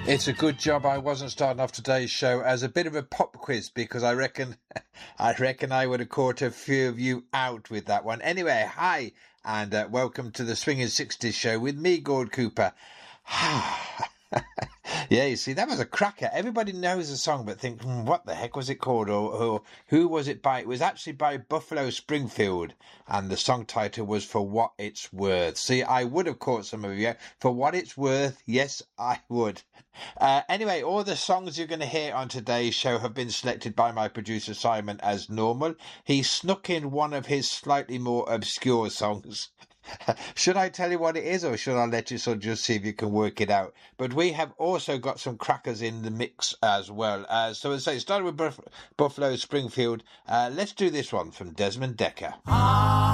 It's a good job I wasn't starting off today's show as a bit of a pop quiz because I reckon I would have caught a few of you out with that one. Anyway, hi and welcome to the Swinging 60s show with me, Gord Cooper. Yeah, you see, that was a cracker. Everybody knows the song but think, what the heck was it called? Or who was it by? It was actually by Buffalo Springfield, and the song title was For What It's Worth. See, I would have caught some of you. For What It's Worth, yes, I would. Anyway, all the songs you're going to hear on today's show have been selected by my producer Simon as normal. He snuck in one of his slightly more obscure songs. Should I tell you what it is, or should I let you sort of just see if you can work it out? But we have also got some crackers in the mix as well. So as I say, starting with Buffalo Springfield, let's do this one from Desmond Dekker.